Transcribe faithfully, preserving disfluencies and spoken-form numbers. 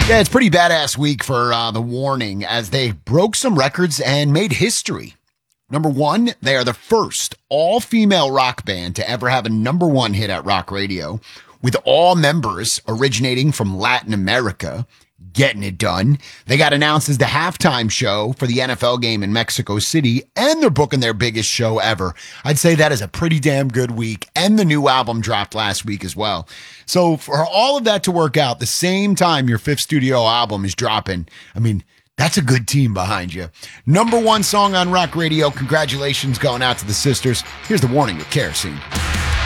Yeah, it's a pretty badass week for uh, The Warning as they broke some records and made history. Number one, they are the first all-female rock band to ever have a number one hit at rock radio, with all members originating from Latin America. Getting it done. They got announced as the halftime show for the N F L game in Mexico City, and they're booking their biggest show ever. I'd say that is a pretty damn good week, and the new album dropped last week as well. So for all of that to work out, the same time your fifth studio album is dropping, I mean, that's a good team behind you. Number one song on rock radio. Congratulations going out to the sisters. Here's The Warning with Kerosene.